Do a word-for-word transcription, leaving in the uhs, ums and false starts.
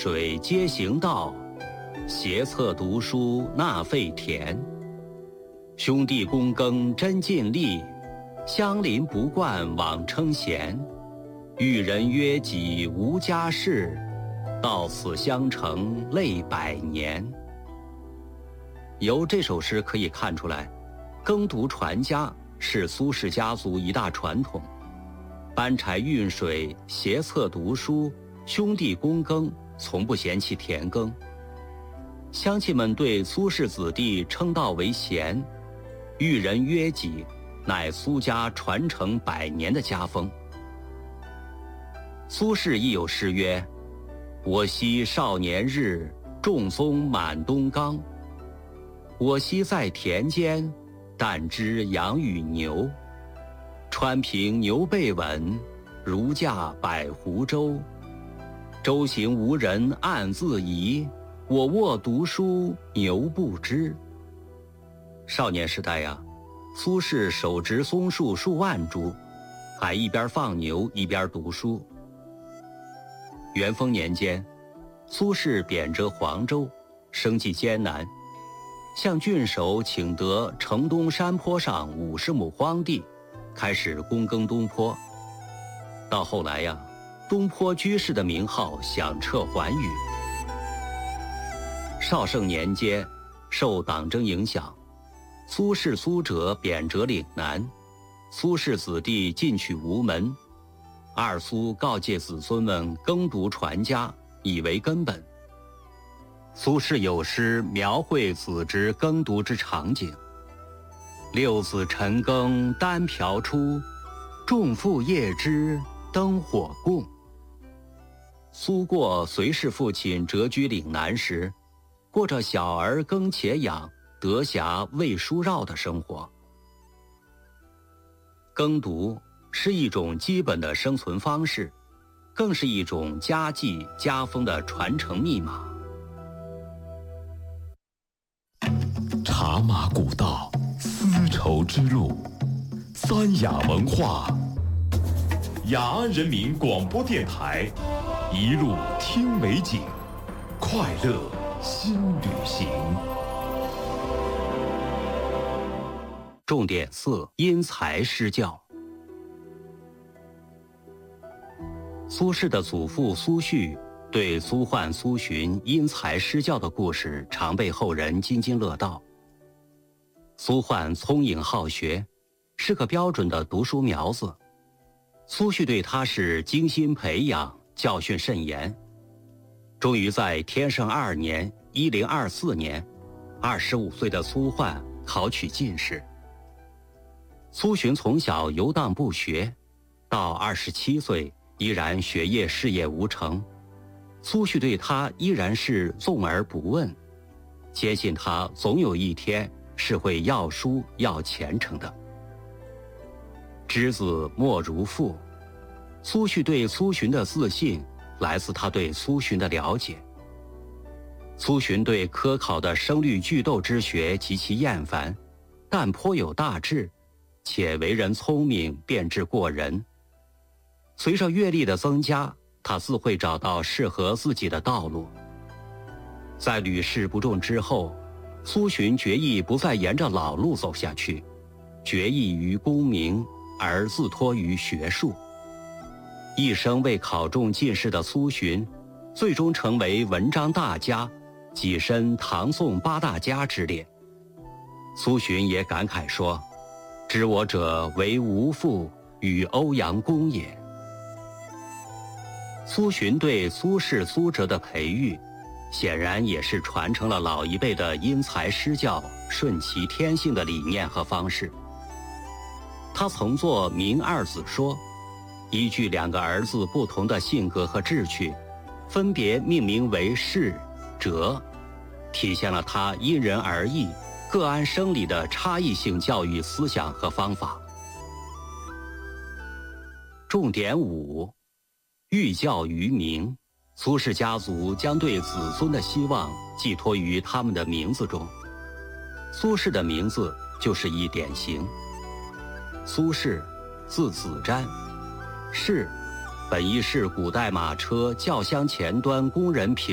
水皆行道，斜侧读书纳废田。兄弟躬耕真尽力，乡邻不惯枉称贤。遇人约己无家室，到此乡成泪百年。由这首诗可以看出来，耕读传家是苏轼家族一大传统。搬柴运水，斜侧读书，兄弟躬耕，从不嫌弃田耕。乡亲们对苏氏子弟称道为贤，遇人约己，乃苏家传承百年的家风。苏轼亦有诗曰：我昔少年日，种松满东冈。我昔在田间，但知养与牛。川平牛背稳，如驾百湖舟。舟行无人暗自疑，我卧读书牛不知。少年时代呀，苏轼手植松树数万株，还一边放牛一边读书。元丰年间，苏轼贬谪黄州，生计艰难，向郡守请得城东山坡上五十亩荒地，开始躬耕东坡。到后来呀，东坡居士的名号响彻寰宇。绍圣年间，受党争影响，苏轼、苏辙贬谪岭南，苏氏子弟进取无门。二苏告诫子孙们耕读传家，以为根本。苏轼有诗描绘子侄耕读之场景：六子晨耕单瓢出，众父夜织灯火供。苏过随侍父亲谪居岭南时，过着小儿耕且养，得暇喂书绕的生活。耕读是一种基本的生存方式，更是一种家技家风的传承密码。 茶马古道，丝绸之路，三雅文化。雅安人民广播电台，一路听美景，快乐新旅行。 重点四：因材施教。苏轼的祖父苏煦对苏焕、苏洵因材施教的故事常被后人津津乐道。苏焕聪颖好学，是个标准的读书苗子。苏煦对他是精心培养，教训甚严。终于在天圣二年（一零二四年），二十五岁的苏焕考取进士。苏洵从小游荡不学，到二十七岁依然学业事业无成。苏煦对他依然是纵而不问，坚信他总有一天是会要书要前程的。知子莫如父，苏煦对苏洵的自信来自他对苏洵的了解。苏洵对科考的声律句读之学极其厌烦，但颇有大志，且为人聪明，辩智过人。随着阅历的增加，他自会找到适合自己的道路。在屡试不中之后，苏洵决意不再沿着老路走下去，决意于功名而自托于学术。一生未考中进士的苏洵，最终成为文章大家，跻身唐宋八大家之列。苏洵也感慨说：知我者为吴复与欧阳公也。苏洵对苏轼、苏辙的培育，显然也是传承了老一辈的因材施教、顺其天性的理念和方式。他曾作《明二子说》，依据两个儿子不同的性格和志趣，分别命名为轼、辙，体现了他因人而异、各安生理的差异性教育思想和方法。重点五：寓教于民。苏轼家族将对子孙的希望寄托于他们的名字中，苏轼的名字就是一典型。苏轼，字子瞻，轼，本意是古代马车轿厢前端工人平